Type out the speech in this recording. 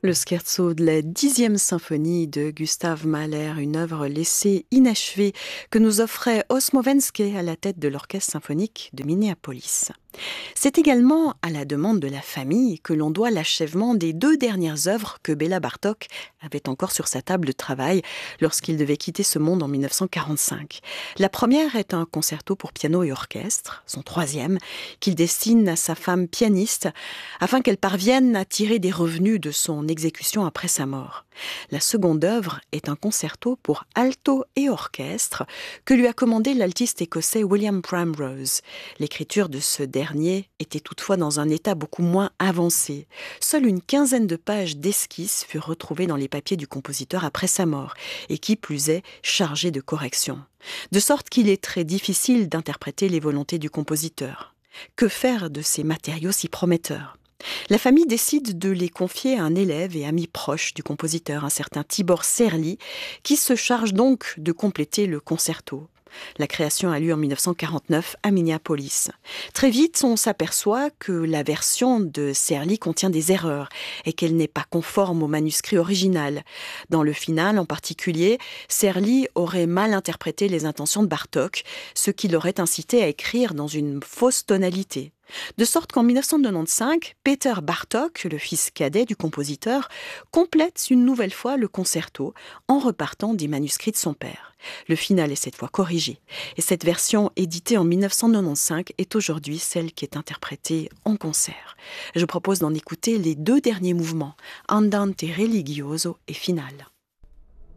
Le scherzo de la 10e symphonie de Gustav Mahler, une œuvre laissée inachevée que nous offrait Osmo Venske à la tête de l'Orchestre symphonique de Minneapolis. C'est également à la demande de la famille que l'on doit l'achèvement des 2 dernières œuvres que Béla Bartók avait encore sur sa table de travail lorsqu'il devait quitter ce monde en 1945. La première est un concerto pour piano et orchestre, son 3e, qu'il destine à sa femme pianiste afin qu'elle parvienne à tirer des revenus de son exécution après sa mort. La seconde œuvre est un concerto pour alto et orchestre que lui a commandé l'altiste écossais William Primrose. L'écriture de ce dernier était toutefois dans un état beaucoup moins avancé. Seule une quinzaine de pages d'esquisses furent retrouvées dans les papiers du compositeur après sa mort, et qui plus est, chargées de corrections. De sorte qu'il est très difficile d'interpréter les volontés du compositeur. Que faire de ces matériaux si prometteurs ? La famille décide de les confier à un élève et ami proche du compositeur, un certain Tibor Serly, qui se charge donc de compléter le concerto. La création a lieu en 1949 à Minneapolis. Très vite, on s'aperçoit que la version de Serly contient des erreurs et qu'elle n'est pas conforme au manuscrit original. Dans le final, en particulier, Serly aurait mal interprété les intentions de Bartók, ce qui l'aurait incité à écrire dans une fausse tonalité. De sorte qu'en 1995, Peter Bartók, le fils cadet du compositeur, complète une nouvelle fois le concerto en repartant des manuscrits de son père. Le final est cette fois corrigé. Et cette version éditée en 1995 est aujourd'hui celle qui est interprétée en concert. Je propose d'en écouter les 2 derniers mouvements, Andante religioso et finale.